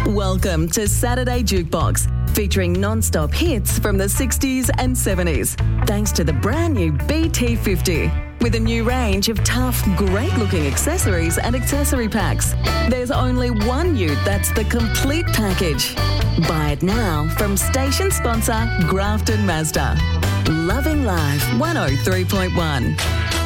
Welcome to Saturday Jukebox, featuring non-stop hits from the 60s and 70s, thanks to the brand new BT50. With a new range of tough, great-looking accessories and accessory packs. There's only one ute that's the complete package. Buy it now from station sponsor Grafton Mazda. Loving Life 103.1.